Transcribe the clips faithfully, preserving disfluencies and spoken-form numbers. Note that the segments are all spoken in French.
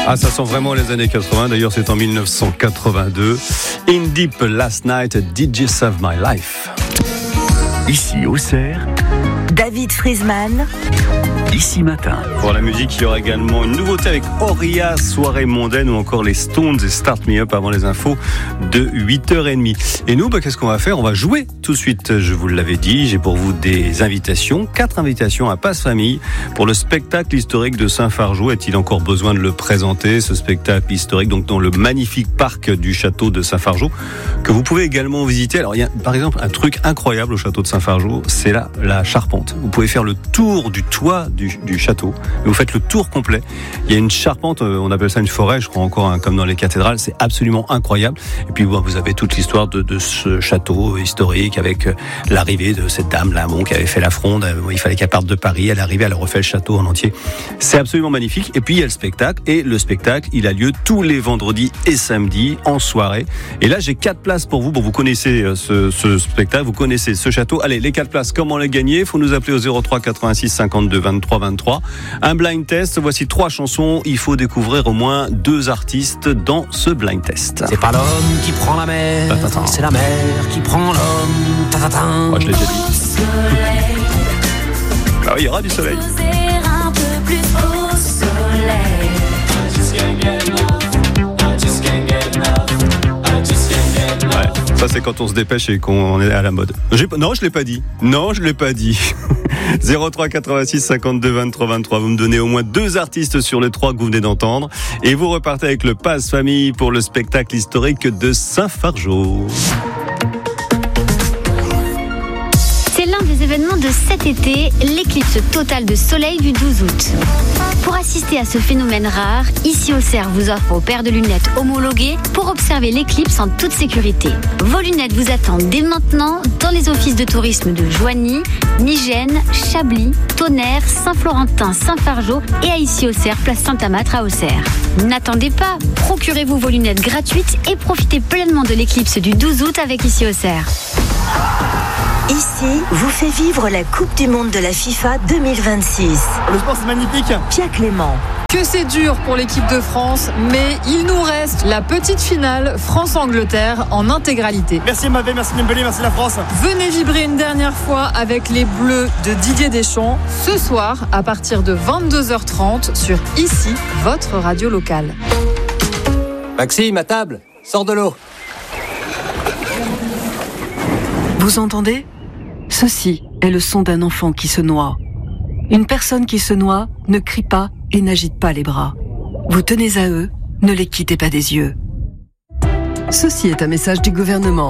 Ah, ça sent vraiment les années quatre-vingts. D'ailleurs, c'est en dix-neuf cent quatre-vingt-deux. In Deep Last Night, Did You Save My Life? Ici, Auxerre, David Friesman. Ici Matin. Pour la musique, il y aura également une nouveauté avec Auria, Soirée mondaine, ou encore les Stones et Start Me Up avant les infos de huit heures trente. Et nous, bah, qu'est-ce qu'on va faire? On va jouer tout de suite, je vous l'avais dit. J'ai pour vous des invitations, quatre invitations à Passe Famille pour le spectacle historique de Saint-Fargeau. Est-il encore besoin de le présenter, ce spectacle historique, donc dans le magnifique parc du château de Saint-Fargeau, que vous pouvez également visiter. Alors, il y a par exemple un truc incroyable au château de Saint-Fargeau, c'est là la charpente. Vous pouvez faire le tour du toit du, du château, et vous faites le tour complet. Il y a une charpente, on appelle ça une forêt, je crois encore, hein, comme dans les cathédrales. C'est absolument incroyable. Et puis bon, vous avez toute l'histoire de, de ce château historique avec l'arrivée de cette dame là, bon, qui avait fait la fronde. Il fallait qu'elle parte de Paris, elle est arrivée, elle a refait le château en entier. C'est absolument magnifique. Et puis il y a le spectacle, et le spectacle, il a lieu tous les vendredis et samedis en soirée. Et là, j'ai quatre places pour vous. Bon, vous connaissez ce, ce spectacle, vous connaissez ce château. Allez, les quatre places, comment les gagner? Il faut nous appeler au zéro trois quatre-vingt-six cinquante-deux vingt-trois vingt-trois. Un blind test, voici trois chansons. Il faut découvrir au moins deux artistes dans ce blind test. C'est pas l'homme qui prend la mer, Ta-ta-ta. c'est la mer qui prend l'homme. Ta-ta-ta. Moi, je l'ai déjà dit. Ah oui, il y aura du soleil. Un peu plus au soleil. Ouais, ça c'est quand on se dépêche et qu'on est à la mode. J'ai... Non, je l'ai pas dit. Non, je l'ai pas dit. zéro trois quatre-vingt-six cinquante-deux vingt-trois vingt-trois. Vous me donnez au moins deux artistes sur les trois que vous venez d'entendre. Et vous repartez avec le Passe Famille pour le spectacle historique de Saint-Fargeau. C'est l'un des événements de cet été, l'éclipse totale de soleil du douze août. Pour assister à ce phénomène rare, ici Auxerre vous offre vos paires de lunettes homologuées pour observer l'éclipse en toute sécurité. Vos lunettes vous attendent dès maintenant dans les offices de tourisme de Joigny, Nigène, Chablis, Tonnerre, Saint-Florentin, Saint-Fargeau et à ici Auxerre, place Saint-Amatre à Auxerre. N'attendez pas, procurez-vous vos lunettes gratuites et profitez pleinement de l'éclipse du douze août avec ici Auxerre. Ici vous fait vivre la Coupe du Monde de la FIFA deux mille vingt-six. Le sport, c'est magnifique. Pierre Clément. Que c'est dur pour l'équipe de France, mais il nous reste la petite finale France-Angleterre en intégralité. Merci Mavé, merci Dembélé, merci la France. Venez vibrer une dernière fois avec les Bleus de Didier Deschamps ce soir à partir de vingt-deux heures trente sur Ici, votre radio locale. Maxime, à table, sors de l'eau. Vous entendez ? Ceci est le son d'un enfant qui se noie. Une personne qui se noie ne crie pas et n'agite pas les bras. Vous tenez à eux, ne les quittez pas des yeux. Ceci est un message du gouvernement.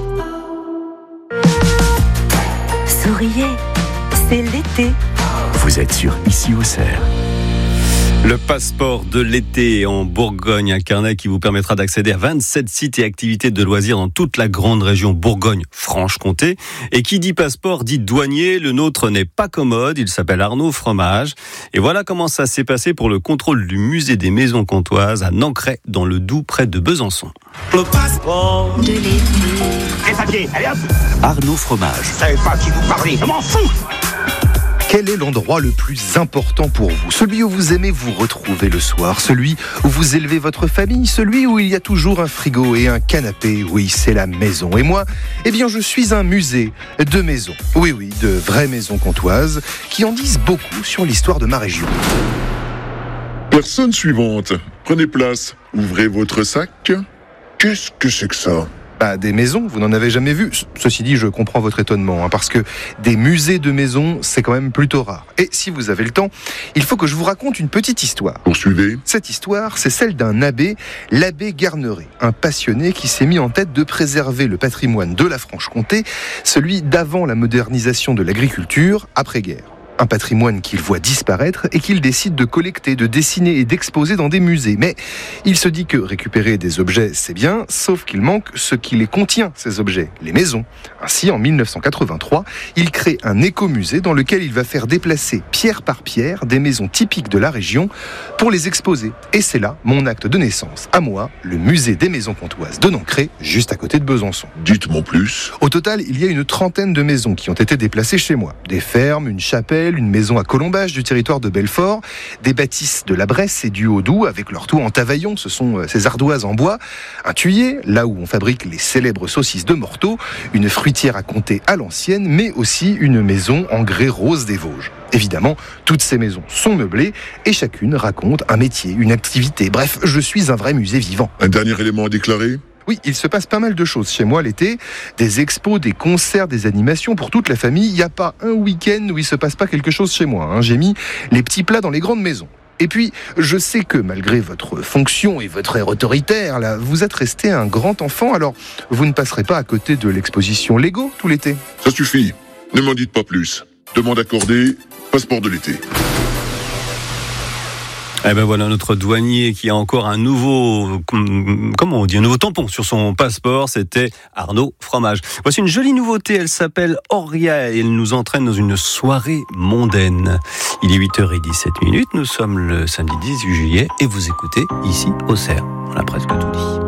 Souriez, c'est l'été. Vous êtes sur Ici Auxerre. Le passeport de l'été en Bourgogne, un carnet qui vous permettra d'accéder à vingt-sept sites et activités de loisirs dans toute la grande région Bourgogne-Franche-Comté. Et qui dit passeport dit douanier, le nôtre n'est pas commode, il s'appelle Arnaud Fromage. Et voilà comment ça s'est passé pour le contrôle du musée des maisons comtoises à Nancray, dans le Doubs, près de Besançon. Le passeport De l'été. Les papiers, allez hop. Arnaud Fromage. Je savais pas à qui vous parlez, je m'en fous. Quel est l'endroit le plus important pour vous? Celui où vous aimez vous retrouver le soir, celui où vous élevez votre famille, celui où il y a toujours un frigo et un canapé. Oui, c'est la maison. Et moi, eh bien, je suis un musée de maisons. Oui, oui, de vraies maisons comtoises qui en disent beaucoup sur l'histoire de ma région. Personne suivante. Prenez place. Ouvrez votre sac. Qu'est-ce que c'est que ça? Bah, des maisons, vous n'en avez jamais vu. Ceci dit, je comprends votre étonnement, hein, parce que des musées de maisons, c'est quand même plutôt rare. Et si vous avez le temps, il faut que je vous raconte une petite histoire. Poursuivez. Cette histoire, c'est celle d'un abbé, l'abbé Garneret, un passionné qui s'est mis en tête de préserver le patrimoine de la Franche-Comté, celui d'avant la modernisation de l'agriculture, après-guerre. Un patrimoine qu'il voit disparaître et qu'il décide de collecter, de dessiner et d'exposer dans des musées. Mais il se dit que récupérer des objets, c'est bien, sauf qu'il manque ce qui les contient, ces objets, les maisons. Ainsi, en mille neuf cent quatre-vingt-trois, il crée un écomusée dans lequel il va faire déplacer pierre par pierre des maisons typiques de la région pour les exposer. Et c'est là mon acte de naissance. À moi, le musée des maisons comtoises de Nancray, juste à côté de Besançon. Dites-moi plus. Au total, il y a une trentaine de maisons qui ont été déplacées chez moi. Des fermes, une chapelle, Rochelle, une maison à Colombages du territoire de Belfort, des bâtisses de la Bresse et du Haut-Doubs avec leur toit en tavaillon, ce sont ces ardoises en bois, un thuyer, là où on fabrique les célèbres saucisses de Morteau, une fruitière à Comté à l'ancienne, mais aussi une maison en grès rose des Vosges. Évidemment, toutes ces maisons sont meublées et chacune raconte un métier, une activité. Bref, je suis un vrai musée vivant. Un dernier élément à déclarer ? Oui, il se passe pas mal de choses chez moi l'été. Des expos, des concerts, des animations pour toute la famille. Il n'y a pas un week-end où il se passe pas quelque chose chez moi. Hein. J'ai mis les petits plats dans les grandes maisons. Et puis, je sais que malgré votre fonction et votre air autoritaire, là, vous êtes resté un grand enfant. Alors, vous ne passerez pas à côté de l'exposition Lego tout l'été. Ça suffit. Ne m'en dites pas plus. Demande accordée, passeport de l'été. Eh ben voilà notre douanier qui a encore un nouveau, comment on dit, un nouveau tampon sur son passeport. C'était Arnaud Fromage. Voici une jolie nouveauté. Elle s'appelle Auria et elle nous entraîne dans une soirée mondaine. Il est huit heures dix-sept minutes. Nous sommes le samedi dix-huit juillet et vous écoutez ici Auxerre. On a presque tout dit.